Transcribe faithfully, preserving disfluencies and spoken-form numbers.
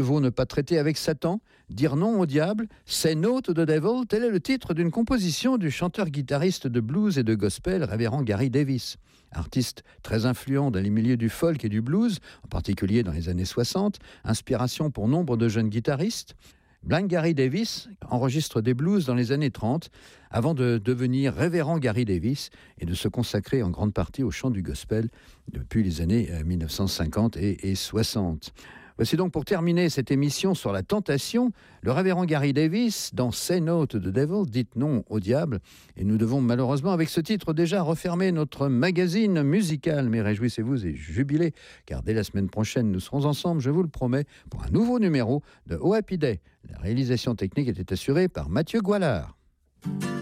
Vaut ne pas traiter avec Satan, dire non au diable, say no to the devil, tel est le titre d'une composition du chanteur-guitariste de blues et de gospel, révérend Gary Davis. Artiste très influent dans les milieux du folk et du blues, en particulier dans les années soixante, inspiration pour nombre de jeunes guitaristes, Blind Gary Davis enregistre des blues dans les années trente, avant de devenir révérend Gary Davis et de se consacrer en grande partie au chant du gospel depuis les années mille neuf cent cinquante et soixante. Voici donc pour terminer cette émission sur la tentation, le révérend Gary Davis dans Say No to the Devil, dites non au diable. Et nous devons malheureusement avec ce titre déjà refermer notre magazine musical. Mais réjouissez-vous et jubilez, car dès la semaine prochaine nous serons ensemble, je vous le promets, pour un nouveau numéro de Oh Happy Day. La réalisation technique était assurée par Mathieu Goualard.